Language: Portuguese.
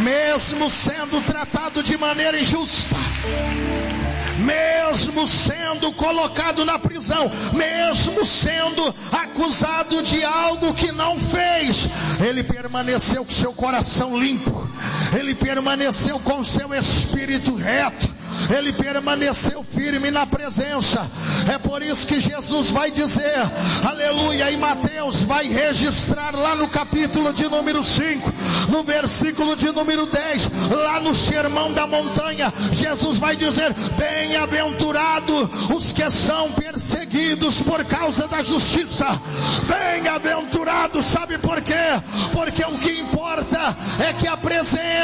mesmo sendo tratado de maneira injusta, mesmo sendo colocado na prisão, mesmo sendo acusado de algo que não fez, ele permaneceu com seu coração limpo, ele permaneceu com seu espírito reto, ele permaneceu firme na presença. É por isso que Jesus vai dizer, aleluia, e Mateus vai registrar lá no capítulo de número 5, no versículo de número 10, lá no Sermão da Montanha, Jesus vai dizer: bem-aventurado os que são perseguidos por causa da justiça. Bem-aventurado, sabe por quê? Porque o que importa é que a presença